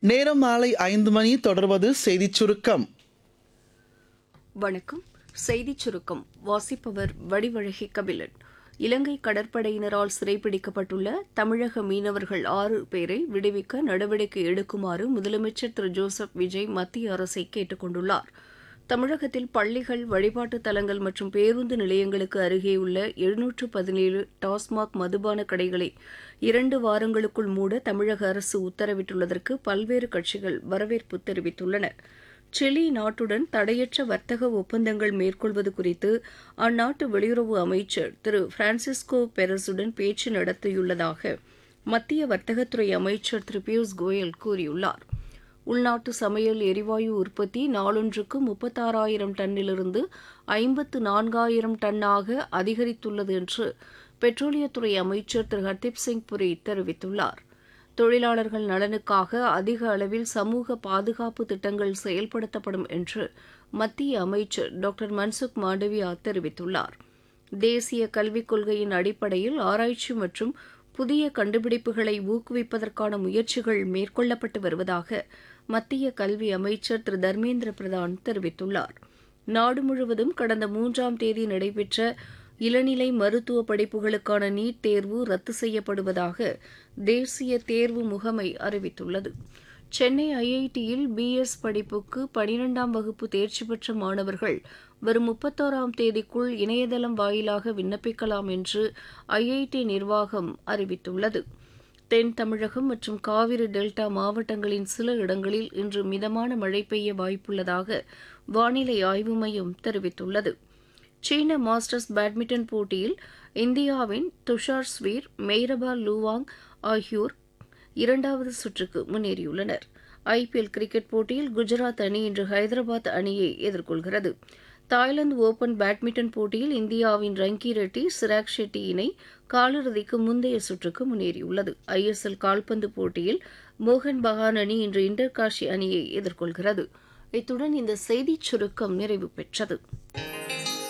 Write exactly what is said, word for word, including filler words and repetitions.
நேரம் மாலை ஐந்து மணி. தொடர்வது செய்திச் சுருக்கம். வணக்கம். செய்திச் சுருக்கம் வாசிப்பவர் வடிவழகி கபிலன். இலங்கை கடற்படையினரால் சிறைப்பிடிக்கப்பட்டுள்ள தமிழக மீனவர்கள் ஆறு பேரை விடுவிக்க நடவடிக்கை எடுக்குமாறு முதலமைச்சர் திரு ஜோசப் விஜய் மத்திய அரசை கேட்டுக் கொண்டுள்ளார். தமிழகத்தில் பள்ளிகள், வழிபாட்டுத் தலங்கள் மற்றும் பேருந்து நிலையங்களுக்கு அருகேயுள்ள எழுநூற்று பதினேழு டாஸ்மாக் மதுபான கடைகளை இரண்டு வாரங்களுக்குள் மூட தமிழக அரசு உத்தரவிட்டுள்ளதற்கு பல்வேறு கட்சிகள் வரவேற்பு தெரிவித்துள்ளன. சிலி நாட்டுடன் தடையற்ற வர்த்தக ஒப்பந்தங்கள் மேற்கொள்வது குறித்து அந்நாட்டு வெளியுறவு அமைச்சர் திரு பிரான்சிஸ்கோ பெரஸுடன் பேச்சு நடத்தியுள்ளதாக மத்திய வர்த்தகத்துறை அமைச்சர் திரு பியூஷ் கோயல் கூறியுள்ளார். உள்நாட்டு சமையல் எரிவாயு உற்பத்தி நாளொன்றுக்கு முப்பத்தாறாயிரம் டன்னிலிருந்து ஐம்பத்து நான்காயிரம் டன்னாக அதிகரித்துள்ளது என்று பெட்ரோலியத்துறை அமைச்சர் திரு ஹர்தீப் சிங் புரி தெரிவித்துள்ளார். தொழிலாளர்கள் நலனுக்காக அதிக அளவில் சமூக பாதுகாப்பு திட்டங்கள் செயல்படுத்தப்படும் என்று மத்திய அமைச்சர் டாக்டர் மன்சுக் மாண்டவியா தெரிவித்துள்ளார். தேசிய கல்விக் கொள்கையின் அடிப்படையில் ஆராய்ச்சி மற்றும் புதிய கண்டுபிடிப்புகளை ஊக்குவிப்பதற்கான முயற்சிகள் மேற்கொள்ளப்பட்டு வருவதாக மத்திய கல்வி அமைச்சர் திரு தர்மேந்திர பிரதான் தெரிவித்துள்ளார். நாடு முழுவதும் கடந்த மூன்றாம் தேதி நடைபெற்ற இளநிலை மருத்துவ படிப்புகளுக்கான நீட் தேர்வு ரத்து செய்யப்படுவதாக தேசிய தேர்வு முகமை அறிவித்துள்ளது. சென்னை ஐஐடியில் பிஎஸ் படிப்புக்கு பனிரெண்டாம் வகுப்பு தேர்ச்சி பெற்ற மாணவர்கள் வரும் முப்பத்தோராம் தேதிக்குள் இணையதளம் வாயிலாக விண்ணப்பிக்கலாம் என்று ஐஐடி நிர்வாகம் அறிவித்துள்ளது. தென் தமிழகம் மற்றும் காவிரி டெல்டா மாவட்டங்களின் சில இடங்களில் இன்று மிதமான மழை பெய்ய வாய்ப்புள்ளதாக வானிலை ஆய்வு மையம் தெரிவித்துள்ளது. சீன மாஸ்டர்ஸ் பேட்மிண்டன் போட்டியில் இந்தியாவின் துஷார் ஸ்வீர், மெய்ரபா லூவாங் ஆகியோர் இரண்டாவது சுற்றுக்கு முன்னேறியுள்ளனர். ஐபிஎல் கிரிக்கெட் போட்டியில் குஜராத் அணி இன்று ஹைதராபாத் அணியை எதிர்கொள்கிறது. தாய்லாந்து ஓபன் பேட்மிண்டன் போட்டியில் இந்தியாவின் ரங்கி ரெட்டி, சிராக் ஷெட்டி இணை காலிறுதிக்கு முந்தைய சுற்றுக்கு முன்னேறியுள்ளது. ஐஎஸ்எல் கால்பந்து போட்டியில் மோகன் பகான் அணி இன்று இன்டர் காஷி அணியை எதிர்கொள்கிறது. இத்துடன் இந்த செய்திச் சுருக்கம் நிறைவு பெற்றது.